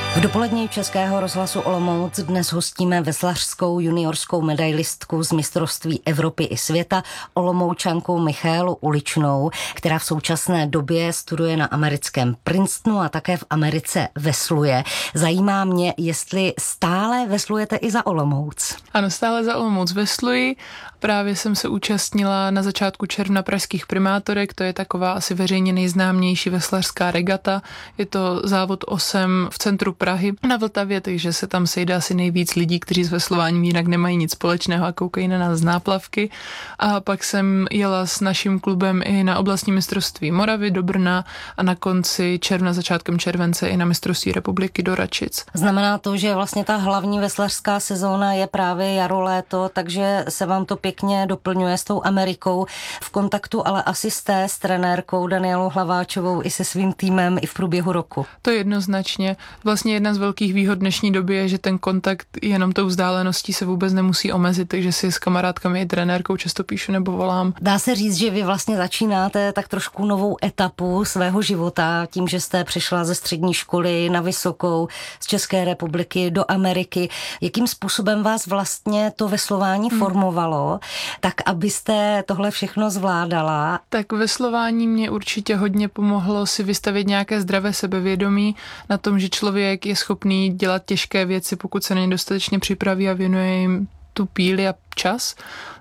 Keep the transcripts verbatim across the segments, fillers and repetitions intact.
V dopolední Českého rozhlasu Olomouc dnes hostíme veslařskou juniorskou medailistku z mistrovství Evropy i světa, Olomoučanku Michaelu Uličnou, která v současné době studuje na americkém Princetonu a také v Americe vesluje. Zajímá mě, jestli stále veslujete i za Olomouc. Ano, stále za Olomouc vesluji. Právě jsem se účastnila na začátku června pražských primátorek, to je taková asi veřejně nejznámější veslařská regata. Je to závod osm v centru Prahy na Vltavě, takže se tam sejde asi nejvíc lidí, kteří s veslováním jinak nemají nic společného a koukají na nás z náplavky. A pak jsem jela s naším klubem i na oblastní mistrovství Moravy do Brna a na konci června, začátkem července i na mistrovství republiky do Račic. Znamená to, že vlastně ta hlavní veslařská sezóna je právě jaro, léto, takže se vám to pěkně doplňuje s tou Amerikou. V kontaktu ale asi jste s trenérkou Danielou Hlaváčovou i se svým týmem i v průběhu roku. To jednoznačně. Vlastně jedna z velkých výhod dnešní doby je, že ten kontakt jenom tou vzdáleností se vůbec nemusí omezit, takže si s kamarádkami i trenérkou často píšu nebo volám. Dá se říct, že vy vlastně začínáte tak trošku novou etapu svého života tím, že jste přišla ze střední školy na vysokou z České republiky do Ameriky. Jakým způsobem vás vlastně to veslování hmm. formovalo, tak abyste tohle všechno zvládala? Tak veslování mě určitě hodně pomohlo si vystavit nějaké zdravé sebevědomí na tom, že člověk je schopný dělat těžké věci, pokud se na ně dostatečně připraví a věnuje jim tu píli a čas.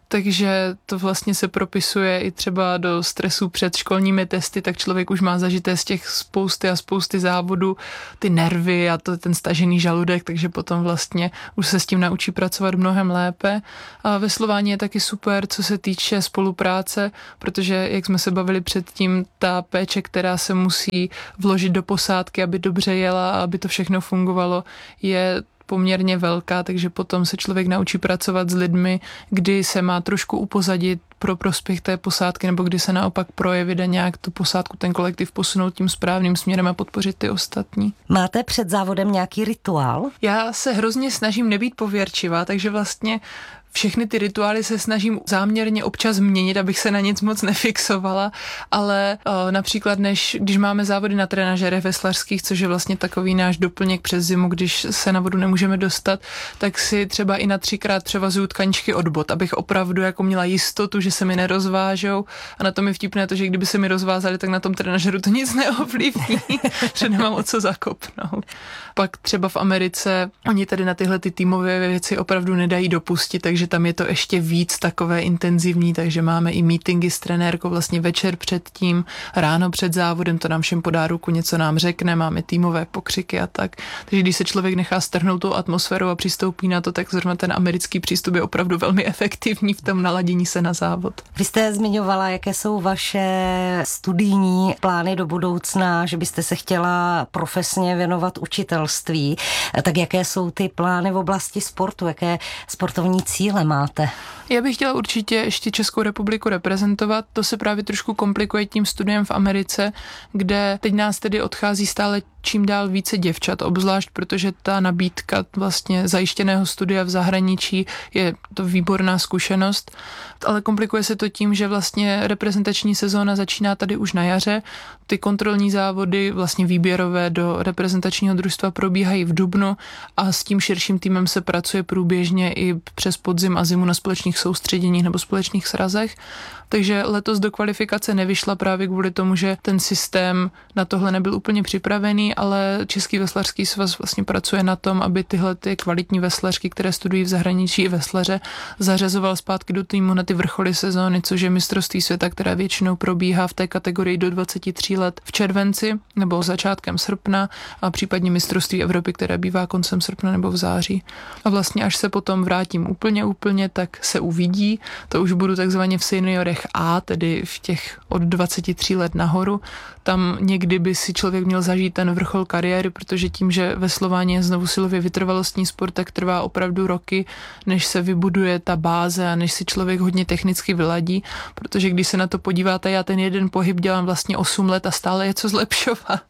Takže to vlastně se propisuje i třeba do stresu před školními testy, tak člověk už má zažité z těch spousty a spousty závodů ty nervy a to ten stažený žaludek, takže potom vlastně už se s tím naučí pracovat mnohem lépe. A veslování je taky super, co se týče spolupráce, protože, jak jsme se bavili předtím, ta péče, která se musí vložit do posádky, aby dobře jela a aby to všechno fungovalo, je poměrně velká, takže potom se člověk naučí pracovat s lidmi, kdy se má trošku upozadit pro prospěch té posádky, nebo kdy se naopak projevit a nějak tu posádku, ten kolektiv posunout tím správným směrem a podpořit ty ostatní. Máte před závodem nějaký rituál? Já se hrozně snažím nebýt pověrčivá, takže vlastně všechny ty rituály se snažím záměrně občas změnit, abych se na nic moc nefixovala, ale o, například než, když máme závody na trenažerech veslařských, což je vlastně takový náš doplněk přes zimu, když se na vodu nemůžeme dostat, tak si třeba i na třikrát převazuju tkaničky od bot, abych opravdu jako měla jistotu, že se mi nerozvážou, a na to mi vtipné to, že kdyby se mi rozvázali, tak na tom trenažeru to nic neovlivní, že nemám o co zakopnout. Pak třeba v Americe oni tady na tyhle ty týmové věci opravdu nedají dopustit, takže tam je to ještě víc takové intenzivní, takže máme i meetingy s trenérkou vlastně večer předtím, ráno před závodem, to nám všem podá ruku, něco nám řekne, máme týmové pokřiky a tak. Takže když se člověk nechá strhnout tou atmosférou a přistoupí na to, tak zrovna ten americký přístup je opravdu velmi efektivní v tom naladění se na závod. Vy jste zmiňovala, jaké jsou vaše studijní plány do budoucna, že byste se chtěla profesně věnovat učitelství. Tak jaké jsou ty plány v oblasti sportu, jaké sportovní cíle máte? Já bych chtěla určitě ještě Českou republiku reprezentovat. To se právě trošku komplikuje tím studiem v Americe, kde teď nás tedy odchází stále čím dál více děvčat, obzvlášť protože ta nabídka vlastně zajištěného studia v zahraničí je to výborná zkušenost, ale komplikuje se to tím, že vlastně reprezentační sezóna začíná tady už na jaře. Ty kontrolní závody, vlastně výběrové do reprezentačního družstva probíhají v dubnu a s tím širším týmem se pracuje průběžně i přes podzim a zimu na společných soustředěních nebo společných srazech. Takže letos do kvalifikace nevyšla právě kvůli tomu, že ten systém na tohle nebyl úplně připravený, ale Český veslařský svaz vlastně pracuje na tom, aby tyhle ty kvalitní veslařky, které studují v zahraničí i veslaře, zařazoval zpátky do týmu na ty vrcholy sezóny, což je mistrovství světa, které většinou probíhá v té kategorii do dvacet tři let v červenci nebo začátkem srpna a případně mistrovství Evropy, které bývá koncem srpna nebo v září. A vlastně až se potom vrátím úplně úplně, tak se uvidí. To už budu takzvaně v seniorech A, tedy v těch od dvacet tři let nahoru. Tam někdy by si člověk měl zažít ten vrchol kariéry, protože tím, že veslování je znovu silově vytrvalostní sport, tak trvá opravdu roky, než se vybuduje ta báze a než si člověk hodně technicky vyladí, protože když se na to podíváte, já ten jeden pohyb dělám vlastně osm let a stále je co zlepšovat.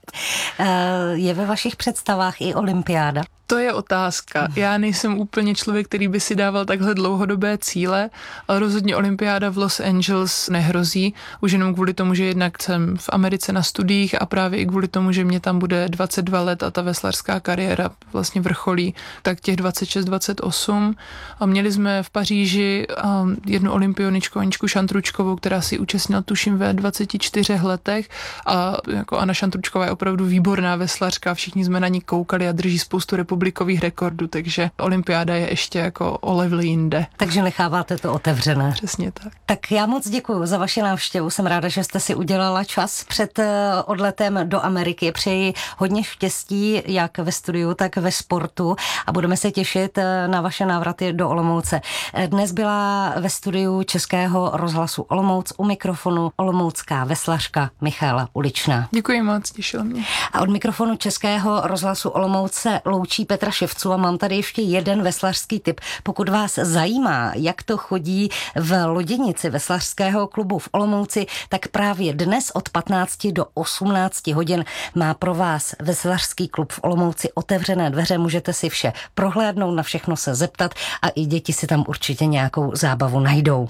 Je ve vašich představách i olympiáda? To je otázka. Já nejsem úplně člověk, který by si dával takhle dlouhodobé cíle, ale rozhodně olympiáda v Los Angeles nehrozí, už jenom kvůli tomu, že jednak jsem v Americe na studiích a právě i kvůli tomu, že mě tam bude bude dvacet dva let a ta veslařská kariéra vlastně vrcholí tak těch dvacet šest dvacet osm. A měli jsme v Paříži jednu olympioničku Aničku Šantručkovou, která si účastnila tuším ve dvaceti čtyřech letech a jako Anna Šantručková je opravdu výborná veslařka, všichni jsme na ní koukali a drží spoustu republikových rekordů, takže olympiáda je ještě jako o level jinde. Takže necháváte to otevřené. Přesně tak. Tak já moc děkuji za vaši návštěvu, jsem ráda, že jste si udělala čas před odletem do Ameriky. Přeji hodně štěstí jak ve studiu, tak ve sportu a budeme se těšit na vaše návraty do Olomouce. Dnes byla ve studiu Českého rozhlasu Olomouc u mikrofonu olomoucká veslařka Michaela Uličná. Děkuji moc, těšilo mě. A od mikrofonu Českého rozhlasu Olomouc se loučí Petra Ševců a mám tady ještě jeden veslařský tip. Pokud vás zajímá, jak to chodí v loděnici veslařského klubu v Olomouci, tak právě dnes od patnácti do osmnácti hodin má pro vás veslařský klub v Olomouci otevřené dveře. Můžete si vše prohlédnout, na všechno se zeptat a i děti si tam určitě nějakou zábavu najdou.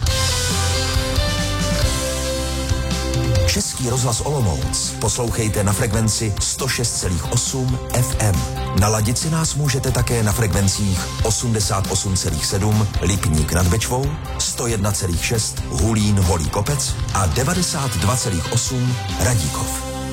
Český rozhlas Olomouc poslouchejte na frekvenci sto šest celá osm F M. Naladit si nás můžete také na frekvencích osmdesát osm celá sedm Lipník nad Bečvou, sto jedna celá šest Hulín Holý Kopec a devadesát dva celá osm Radíkov.